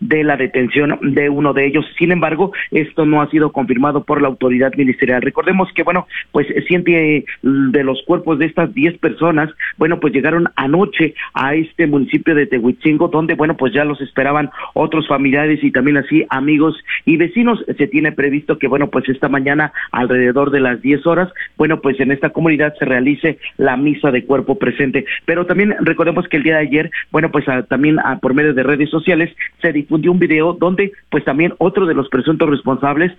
de la detención de uno de ellos. Sin embargo, esto no ha sido confirmado por la autoridad ministerial. Recordemos que, pues 100 de los cuerpos de estas 10 personas, pues llegaron anoche a este municipio de Tehuitzingo, donde, pues ya los esperaban otros familiares y también así amigos y vecinos. Se tiene previsto que, pues esta mañana, alrededor de las 10 horas, pues en esta comunidad se realice la misa de cuerpo presente. Pero también recordemos que el día de ayer, también por medio de redes sociales, se difundió un video donde, pues también otro de los presuntos responsables,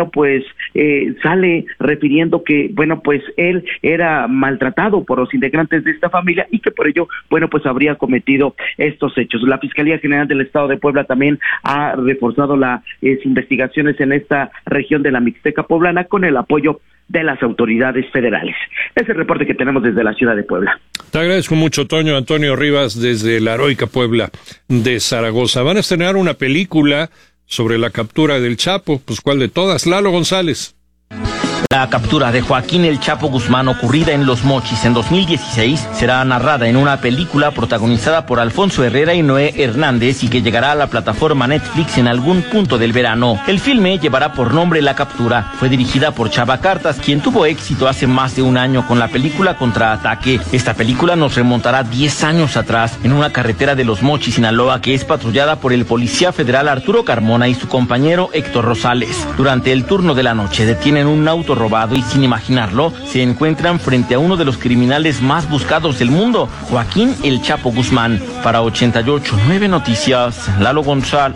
sale refiriendo que, pues él era maltratado por los integrantes de esta familia y que por ello, pues habría cometido estos hechos. La Fiscalía General del Estado de Puebla también ha reforzado las investigaciones en esta región de la Mixteca poblana con el apoyo de las autoridades federales. Es el reporte que tenemos desde la ciudad de Puebla. Te agradezco mucho, Toño. Antonio Rivas, desde la heroica Puebla de Zaragoza. Van a estrenar una película sobre la captura del Chapo. Pues, ¿cuál de todas? Lalo González. La captura de Joaquín El Chapo Guzmán, ocurrida en Los Mochis en 2016, será narrada en una película protagonizada por Alfonso Herrera y Noé Hernández y que llegará a la plataforma Netflix en algún punto del verano. El filme llevará por nombre La Captura. Fue dirigida por Chava Cartas, quien tuvo éxito hace más de un año con la película Contraataque. Esta película nos remontará 10 años atrás en una carretera de Los Mochis, Sinaloa, que es patrullada por el policía federal Arturo Carmona y su compañero Héctor Rosales. Durante el turno de la noche detienen un auto robado y, sin imaginarlo, se encuentran frente a uno de los criminales más buscados del mundo, Joaquín El Chapo Guzmán. Para 88.9 Noticias, Lalo González.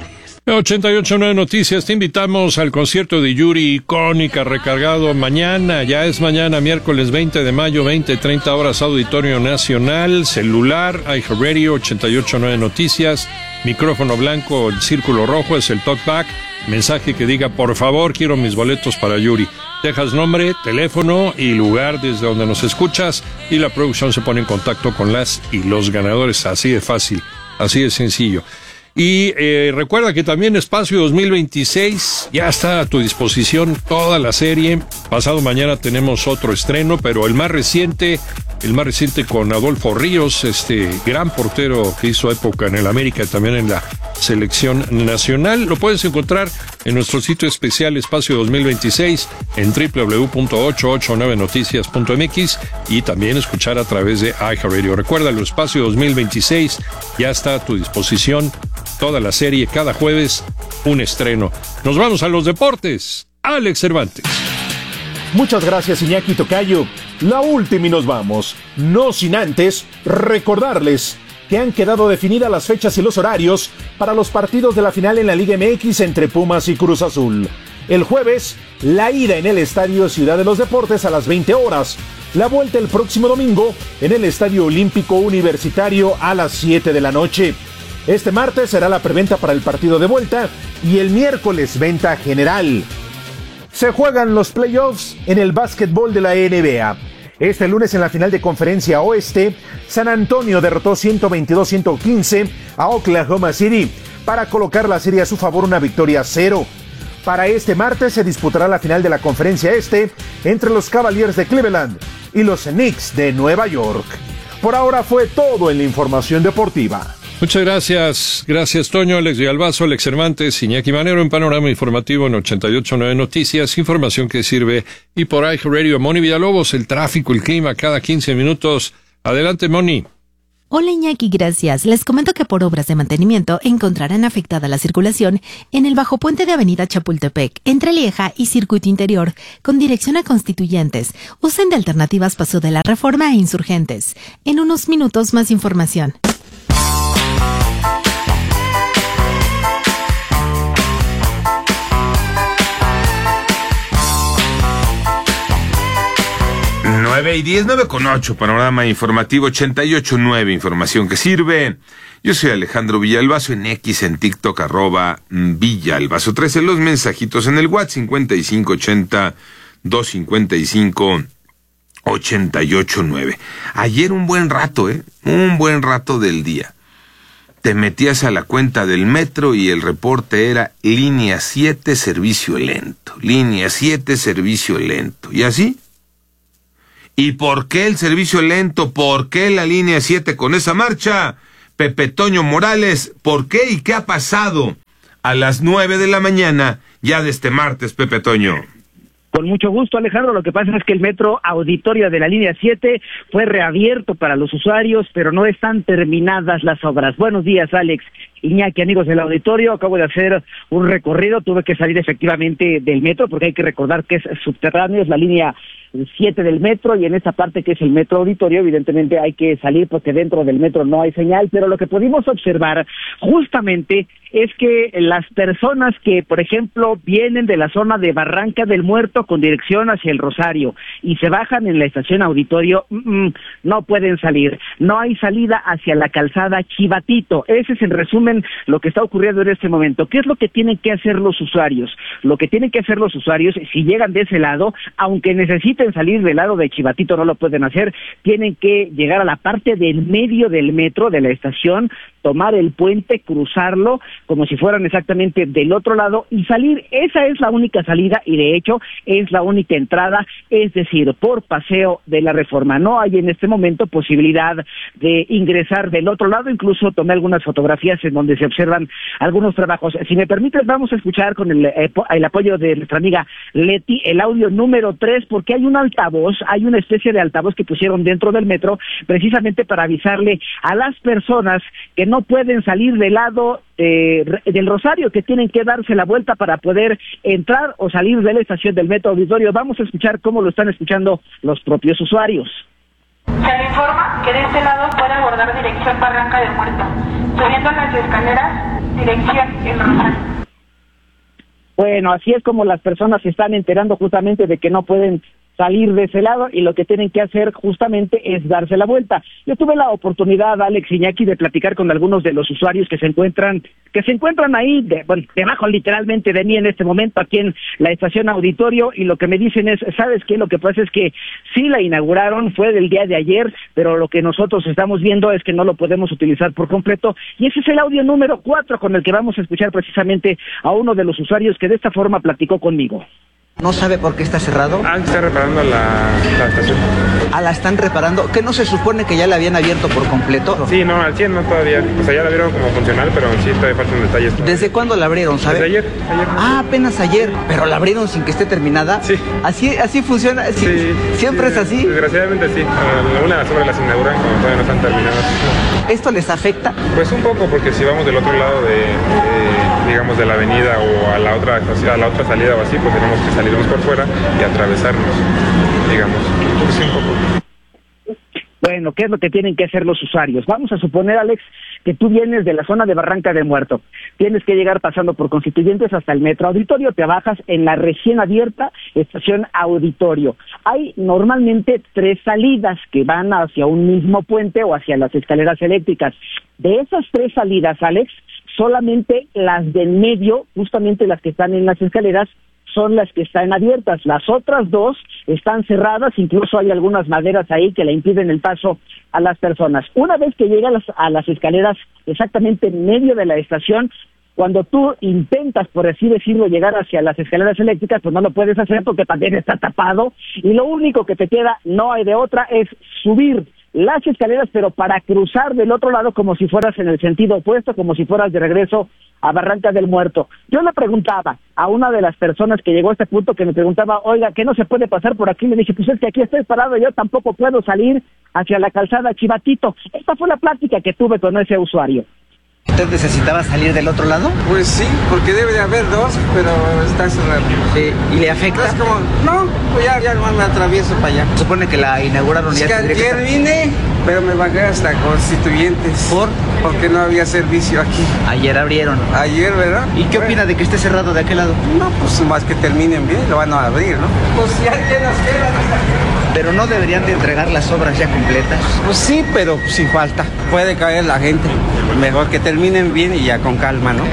88.9 Noticias, te invitamos al concierto de Yuri, icónica, recargado mañana, ya es mañana, miércoles 20 de mayo, 20:30 horas, Auditorio Nacional, celular, iHeartRadio, 88.9 Noticias, micrófono blanco, el círculo rojo es el talkback, mensaje que diga, por favor, quiero mis boletos para Yuri. Dejas nombre, teléfono y lugar desde donde nos escuchas y la producción se pone en contacto con las y los ganadores. Así de fácil, así de sencillo. Y recuerda que también Espacio 2026 ya está a tu disposición toda la serie. Pasado mañana tenemos otro estreno, pero el más reciente con Adolfo Ríos, este gran portero que hizo época en el América y también en la selección nacional. Lo puedes encontrar en nuestro sitio especial Espacio 2026 en www.889noticias.mx y también escuchar a través de iHeartRadio. Recuérdalo, Espacio 2026 ya está a tu disposición. Toda la serie, cada jueves, un estreno. Nos vamos a los deportes. Alex Cervantes. Muchas gracias, Iñaki Tocayo. La última y nos vamos. No sin antes recordarles que han quedado definidas las fechas y los horarios para los partidos de la final en la Liga MX entre Pumas y Cruz Azul. El jueves, la ida en el Estadio Ciudad de los Deportes a las 20 horas. La vuelta el próximo domingo en el Estadio Olímpico Universitario a las 7 de la noche. Este martes será la preventa para el partido de vuelta y el miércoles venta general. Se juegan los playoffs en el básquetbol de la NBA. Este lunes en la final de Conferencia Oeste, San Antonio derrotó 122-115 a Oklahoma City para colocar la serie a su favor, una victoria 0. Para este martes se disputará la final de la Conferencia Este entre los Cavaliers de Cleveland y los Knicks de Nueva York. Por ahora fue todo en la información deportiva. Muchas gracias. Gracias, Toño, Alex Villalbazo, Alex Cervantes, Iñaki Manero en Panorama Informativo en 88.9 Noticias, información que sirve. Y por iHeartRadio, Moni Villalobos, el tráfico, el clima, cada 15 minutos. Adelante, Moni. Hola, Iñaki, gracias. Les comento que por obras de mantenimiento encontrarán afectada la circulación en el bajo puente de Avenida Chapultepec, entre Lieja y Circuito Interior, con dirección a Constituyentes. Usen de alternativas Paso de la Reforma e Insurgentes. En unos minutos más información. Nueve y 10, 9:08, Panorama Informativo 88.9, información que sirve. Yo soy Alejandro Villalbazo, en X, en TikTok, @Villalbazo 13, los mensajitos en el WhatsApp 5580-255-889. Ayer un buen rato del día. Te metías a la cuenta del metro y el reporte era línea 7, servicio lento. Línea 7, servicio lento. ¿Y así? ¿Y por qué el servicio lento? ¿Por qué la línea 7 con esa marcha? Pepe Toño Morales, ¿por qué y qué ha pasado? a las 9 de la mañana, ya de este martes, Pepe Toño. Con mucho gusto, Alejandro. Lo que pasa es que el metro auditorio de la línea 7 fue reabierto para los usuarios, pero no están terminadas las obras. Buenos días, Alex, Iñaki, amigos del auditorio. Acabo de hacer un recorrido, tuve que salir efectivamente del metro, porque hay que recordar que es subterráneo, es la línea 7 del metro, y en esa parte que es el metro auditorio, evidentemente hay que salir porque dentro del metro no hay señal, pero lo que pudimos observar justamente es que las personas que, por ejemplo, vienen de la zona de Barranca del Muerto con dirección hacia el Rosario y se bajan en la estación auditorio, no pueden salir. No hay salida hacia la calzada Chivatito. Ese es en resumen lo que está ocurriendo en este momento. ¿Qué es lo que tienen que hacer los usuarios? Lo que tienen que hacer los usuarios, si llegan de ese lado, aunque necesiten salir del lado de Chivatito, no lo pueden hacer, tienen que llegar a la parte del medio del metro, de la estación, tomar el puente, cruzarlo como si fueran exactamente del otro lado y salir. Esa es la única salida y de hecho es la única entrada, es decir, por Paseo de la Reforma. No hay en este momento posibilidad de ingresar del otro lado. Incluso tomé algunas fotografías en donde se observan algunos trabajos. Si me permites, vamos a escuchar con el apoyo de nuestra amiga Leti el audio número 3, porque hay un altavoz, hay una especie de altavoz que pusieron dentro del metro precisamente para avisarle a las personas que no pueden salir del lado del Rosario, que tienen que darse la vuelta para poder entrar o salir de la estación del metro auditorio. Vamos a escuchar cómo lo están escuchando los propios usuarios. Se le informa que de este lado puede abordar dirección Barranca del Muerto, subiendo las escaleras, dirección El Rosario. Bueno, así es como las personas se están enterando justamente de que no pueden salir de ese lado y lo que tienen que hacer justamente es darse la vuelta. Yo tuve la oportunidad, Alex, Iñaki, de platicar con algunos de los usuarios que se encuentran ahí, debajo literalmente de mí en este momento, aquí en la estación auditorio, y lo que me dicen es, ¿sabes qué? Lo que pasa es que sí la inauguraron, fue del día de ayer, pero lo que nosotros estamos viendo es que no lo podemos utilizar por completo, y ese es el audio número 4 con el que vamos a escuchar precisamente a uno de los usuarios que de esta forma platicó conmigo. ¿No sabe por qué está cerrado? Está reparando la estación. ¿La están reparando? ¿Qué no se supone que ya la habían abierto por completo? Sí, no, al 100 no todavía. O sea, ya la vieron como funcional, pero sí todavía faltan detalles. Todavía. ¿Desde cuándo la abrieron, sabe? Desde ayer. Apenas ayer. ¿Pero la abrieron sin que esté terminada? Sí. ¿Así funciona? Sí. ¿Siempre es así? Desgraciadamente sí. Algunas de las obras las inauguran cuando todavía no están terminadas. ¿Esto les afecta? Pues un poco, porque si vamos del otro lado digamos, de la avenida o a la otra salida o así, pues tenemos que salirnos por fuera y atravesarnos, digamos. Pues sí, un poco. Bueno, ¿qué es lo que tienen que hacer los usuarios? Vamos a suponer, Alex, que tú vienes de la zona de Barranca del Muerto. Tienes que llegar pasando por Constituyentes hasta el metro auditorio, te bajas en la recién abierta estación auditorio. Hay normalmente 3 salidas que van hacia un mismo puente o hacia las escaleras eléctricas. De esas 3 salidas, Alex, solamente las del medio, justamente las que están en las escaleras, son las que están abiertas. Las otras 2 están cerradas, incluso hay algunas maderas ahí que le impiden el paso a las personas. Una vez que llegas a las escaleras exactamente en medio de la estación, cuando tú intentas, por así decirlo, llegar hacia las escaleras eléctricas, pues no lo puedes hacer porque también está tapado, y lo único que te queda, no hay de otra, es subir las escaleras, pero para cruzar del otro lado como si fueras en el sentido opuesto, como si fueras de regreso a Barranca del Muerto. Yo le preguntaba a una de las personas que llegó a este punto, que me preguntaba, oiga, ¿qué no se puede pasar por aquí? Le dije, pues es que aquí estoy parado, yo tampoco puedo salir hacia la calzada Chivatito. Esta fue la plática que tuve con ese usuario. ¿Usted necesitaba salir del otro lado? Pues sí, porque debe de haber 2, pero está cerrado. Sí. ¿Y le afecta? Es como, no, pues ya no me atravieso para allá. Supone que la inauguraron ya. Ayer vine, pero me bajé hasta Constituyentes. ¿Por? Porque no había servicio aquí. Ayer abrieron. Ayer, ¿verdad? ¿Y qué opina de que esté cerrado de aquel lado? No, pues más que terminen bien, lo van a abrir, ¿no? Pues ya nos quedan. Pero no deberían de entregar las obras ya completas. Pues sí, pero sin falta. Puede caer la gente. Mejor que terminen bien y ya con calma, ¿no?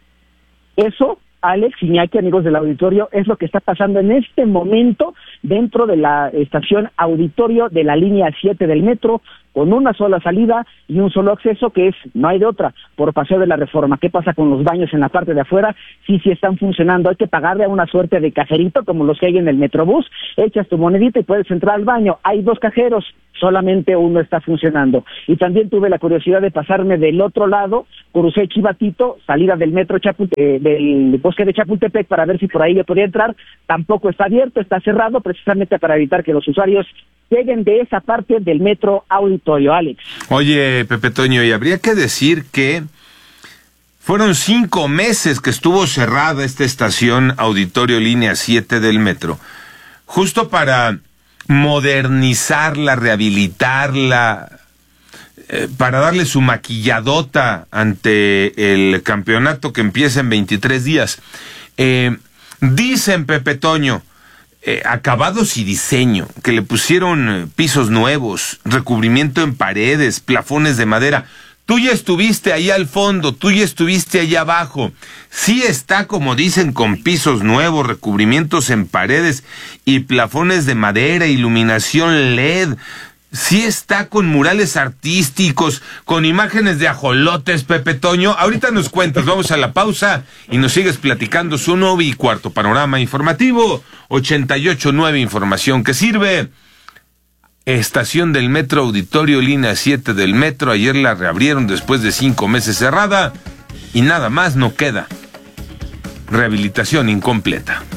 Eso, Alex, Iñaki, amigos del auditorio, es lo que está pasando en este momento dentro de la estación auditorio de la línea 7 del metro, con una sola salida y un solo acceso, que es, no hay de otra, por Paseo de la Reforma. ¿Qué pasa con los baños en la parte de afuera? Sí están funcionando. Hay que pagarle a una suerte de cajerito, como los que hay en el Metrobús. Echas tu monedita y puedes entrar al baño. Hay 2 cajeros. solamente uno está funcionando. Y también tuve la curiosidad de pasarme del otro lado, crucé Chivatito, salida del metro del bosque de Chapultepec para ver si por ahí yo podía entrar. Tampoco está abierto, está cerrado, precisamente para evitar que los usuarios lleguen de esa parte del metro Auditorio, Alex. Oye, Pepe Toño, y habría que decir que fueron 5 meses que estuvo cerrada esta estación Auditorio Línea 7 del metro, justo para modernizarla, rehabilitarla, para darle su maquilladota ante el campeonato que empieza en 23 días. Dicen, Pepe Toño, acabados y diseño, que le pusieron pisos nuevos, recubrimiento en paredes, plafones de madera. Tú ya estuviste ahí al fondo, tú ya estuviste allá abajo. Sí está, como dicen, con pisos nuevos, recubrimientos en paredes y plafones de madera, iluminación LED. Sí está con murales artísticos, con imágenes de ajolotes, Pepe Toño. Ahorita nos cuentas, vamos a la pausa y nos sigues platicando su 9:15 panorama informativo, 88.9 información que sirve. Estación del metro Auditorio Línea 7 del metro, ayer la reabrieron después de 5 meses cerrada y nada más no queda. Rehabilitación incompleta.